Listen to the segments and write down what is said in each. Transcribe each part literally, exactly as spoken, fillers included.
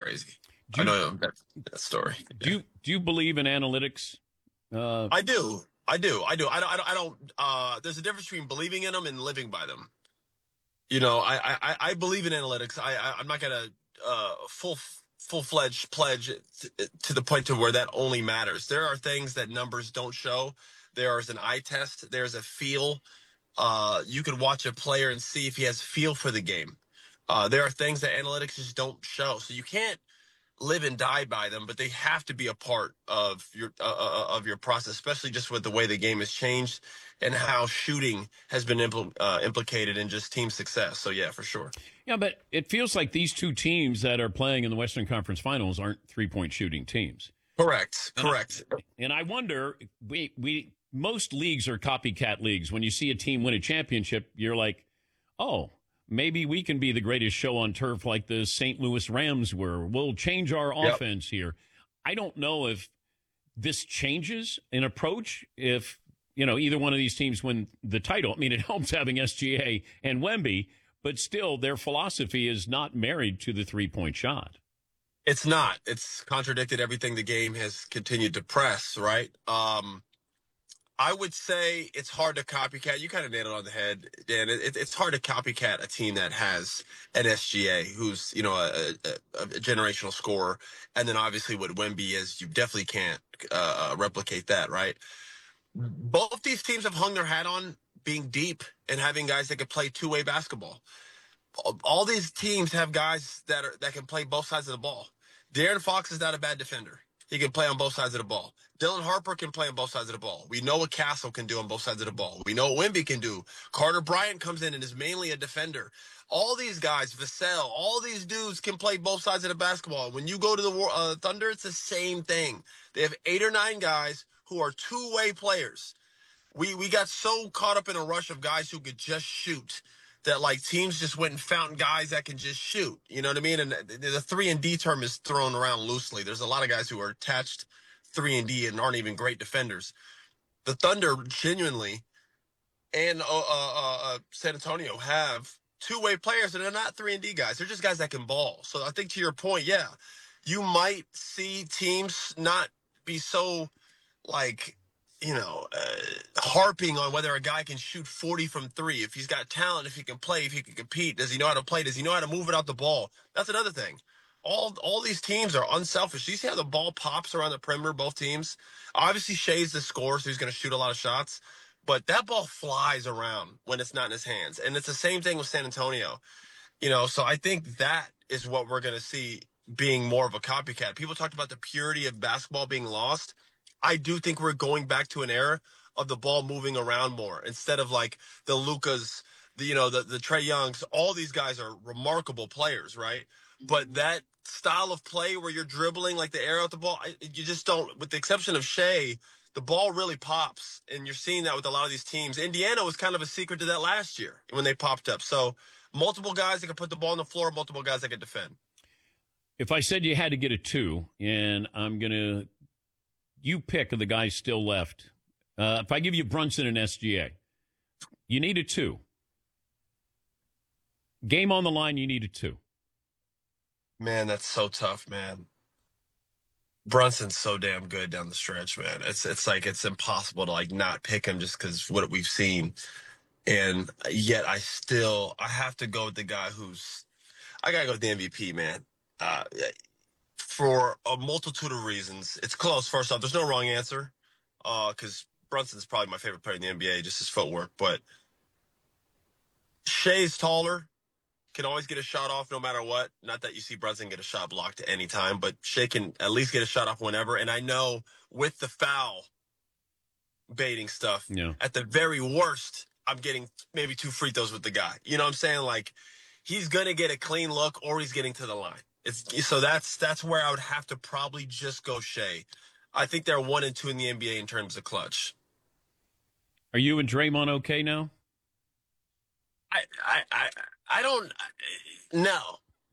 crazy. Do I you, know that, that story. do Yeah. you do you believe in analytics? Uh, I do. I do. I do. I don't. I don't. I don't uh, there's a difference between believing in them and living by them. You know, I I, I believe in analytics. I, I I'm not gonna uh, full full fledged pledge to, to the point to where that only matters. There are things that numbers don't show. There is an eye test. There's a feel. Uh, you could watch a player and see if he has feel for the game. Uh, there are things that analytics just don't show. So you can't live and die by them, but they have to be a part of your uh, uh, of your process, especially just with the way the game has changed and how shooting has been impl- uh, implicated in just team success. So yeah, for sure. yeah, but it feels like these two teams that are playing in the Western Conference Finals aren't three point shooting teams. Correct. And I, Correct. and I wonder, we we most leagues are copycat leagues. When you see a team win a championship, you're like, oh, maybe we can be the greatest show on turf like the Saint Louis Rams were. We'll change our Yep. offense here. I don't know if this changes in approach if, you know, either one of these teams win the title. I mean, it helps having S G A and Wemby, but still their philosophy is not married to the three-point shot. It's not. It's contradicted everything the game has continued to press, right? Um, I would say it's hard to copycat. You kind of nailed it on the head, Dan. It, it's hard to copycat a team that has an S G A who's, you know, a, a, a generational scorer. And then obviously what Wemby is, you definitely can't uh, replicate that, right? Both these teams have hung their hat on being deep and having guys that can play two-way basketball. All these teams have guys that are that can play both sides of the ball. De'Aaron Fox is not a bad defender. He can play on both sides of the ball. Dylan Harper can play on both sides of the ball. We know what Castle can do on both sides of the ball. We know what Wemby can do. Carter Bryant comes in and is mainly a defender. All these guys, Vassell, all these dudes can play both sides of the basketball. When you go to the uh, Thunder, it's the same thing. They have eight or nine guys who are two-way players. We we got so caught up in a rush of guys who could just shoot that like teams just went and found guys that can just shoot. You know what I mean? And the, the three and D term is thrown around loosely. There's a lot of guys who are attached three and D and aren't even great defenders. The Thunder genuinely and uh, uh, uh, San Antonio have two-way players, and they're not three and D guys. They're just guys that can ball. So I think to your point, yeah, you might see teams not be so like, you know, uh, harping on whether a guy can shoot forty from three. If he's got talent, if he can play, if he can compete, does he know how to play? Does he know how to move it out the ball? That's another thing. All all these teams are unselfish. You see how the ball pops around the perimeter, both teams? Obviously, Shea's the scorer, so he's going to shoot a lot of shots. But that ball flies around when it's not in his hands. And it's the same thing with San Antonio. You know, so I think that is what we're going to see being more of a copycat. People talked about the purity of basketball being lost. I do think we're going back to an era of the ball moving around more instead of like the Lucas, the, you know, the, the Trae Youngs. All these guys are remarkable players, right? But that style of play where you're dribbling like the air out the ball, I, you just don't, with the exception of Shea, the ball really pops. And you're seeing that with a lot of these teams. Indiana was kind of a secret to that last year when they popped up. So multiple guys that can put the ball on the floor, multiple guys that can defend. If I said you had to get a two, and I'm going to, you pick of the guys still left. Uh, if I give you Brunson and S G A, you need a two. Game on the line, you need a two. Man, that's so tough, man. Brunson's so damn good down the stretch, man. It's it's like it's impossible to like not pick him just because what we've seen. And yet I still I have to go with the guy who's I gotta go with the M V P, man. Uh, for a multitude of reasons. It's close, first off. There's no wrong answer. Uh, because Brunson's probably my favorite player in the N B A, just his footwork. But Shea's taller. Can always get a shot off no matter what. Not that you see Brunson get a shot blocked at any time, but Shea can at least get a shot off whenever. And I know with the foul baiting stuff, Yeah. at the very worst, I'm getting maybe two free throws with the guy. You know what I'm saying? Like, he's going to get a clean look or he's getting to the line. It's so that's that's where I would have to probably just go Shea. I think they're one and two in the N B A in terms of clutch. Are you and Draymond okay now? I I I, I don't no.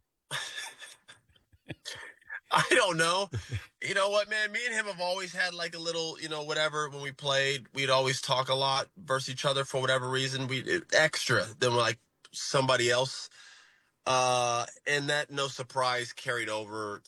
I don't know. You know what, man? Me and him have always had like a little, you know, whatever. When we played, we'd always talk a lot versus each other for whatever reason. We extra than like somebody else. Uh, and that, no surprise, carried over